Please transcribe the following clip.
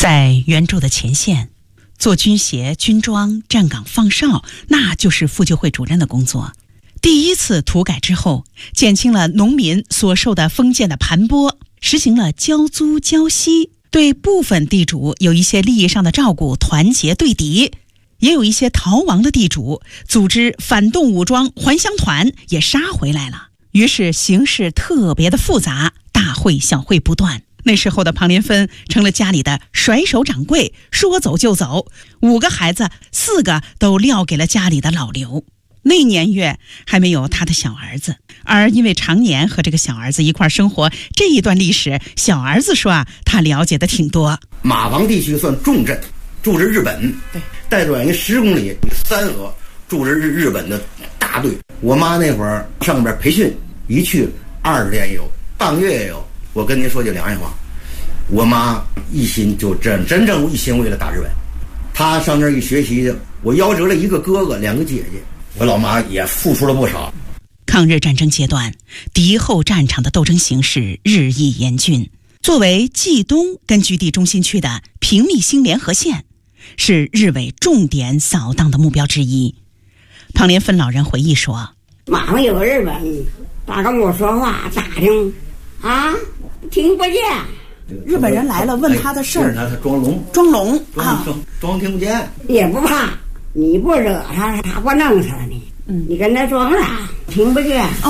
在援助的前线，做军鞋、军装、站岗放哨，那就是妇救会主任的工作。第一次土改之后，减轻了农民所受的封建的盘剥，实行了交租交息，对部分地主有一些利益上的照顾，团结对敌，也有一些逃亡的地主组织反动武装还乡团也杀回来了。于是形势特别的复杂，大会小会不断。那时候的庞连芬成了家里的甩手掌柜，说走就走，5个孩子4个都撂给了家里的老刘。那年月还没有他的小儿子，而因为常年和这个小儿子一块生活，这一段历史小儿子说他了解的挺多。 马王地区算重镇，驻着日本，对，带转一10公里3俄驻着日本的大队。我妈那会儿上边培训，一去20天也有，半个月也有。我跟您说句良心话，我妈一心就真正一心为了打日本。她上那儿一学习，我夭折了1个哥哥2个姐姐，我老妈也付出了不少。 抗日战争阶段，敌后战场的斗争形势日益严峻。作为冀东根据地中心区的平密兴联合县，是日伪重点扫荡的目标之一。庞连芬老人回忆说：“ 马上有个日本大跟我说话，打听啊，听不见。 日本人来了，问他的事儿， 他装聋啊， 装听不见， 也不怕，你不惹他，他不弄死你。你跟他装啥？听不见。”